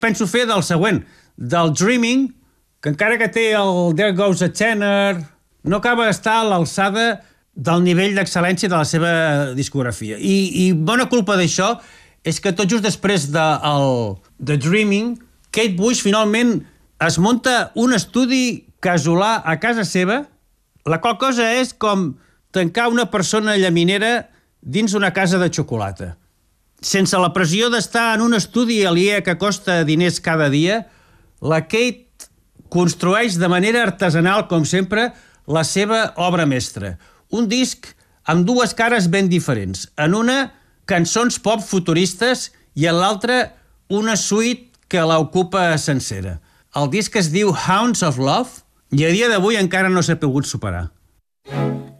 penso fer del següent, del Dreaming, que encara que té el There Goes a Tenor, no acaba d'estar a l'alçada del nivell d'excel·lència de la seva discografia. I bona culpa d'això és que tot just després de Dreaming, Kate Bush finalment es munta un estudi casolà a casa seva, la qual cosa és com tancar una persona llaminera dins una casa de xocolata. Sense la pressió d'estar en un estudi aliè que costa diners cada dia, la Kate construeix de manera artesanal, com sempre, la seva obra mestra. Un disc amb dues cares ben diferents. En una, cançons pop futuristes i en l'altra, una suite que l'ocupa sencera. El disc es diu Hounds of Love i a dia d'avui encara no s'ha pogut superar.